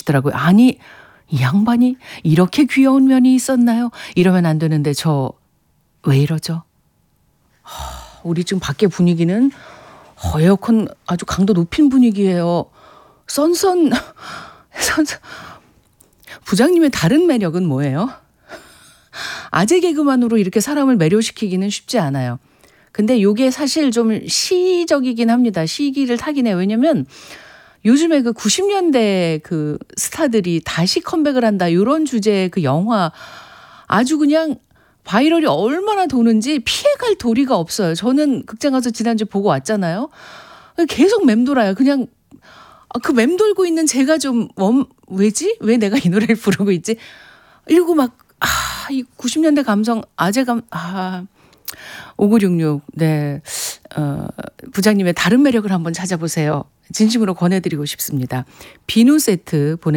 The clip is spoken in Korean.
그러시더라고요. 아니 이 양반이 이렇게 귀여운 면이 있었나요? 이러면 안 되는데 저 왜 이러죠? 우리 지금 밖에 분위기는 에어컨 아주 강도 높인 분위기예요. 썬썬 부장님의 다른 매력은 뭐예요? 아재 개그만으로 이렇게 사람을 매료시키기는 쉽지 않아요. 근데 요게 사실 좀 시적이긴 합니다. 시기를 타긴 해요. 왜냐면 요즘에 그 90년대 그 스타들이 다시 컴백을 한다 요런 주제의 그 영화 아주 그냥 바이럴이 얼마나 도는지 피해갈 도리가 없어요. 저는 극장 가서 지난주에 보고 왔잖아요. 계속 맴돌아요. 그냥 그 맴돌고 있는 제가 좀 왜지? 왜 내가 이 노래를 부르고 있지? 이러고 막 이 90년대 감성 아재감 5966 네. 부장님의 다른 매력을 한번 찾아보세요. 진심으로 권해 드리고 싶습니다. 비누 세트 보내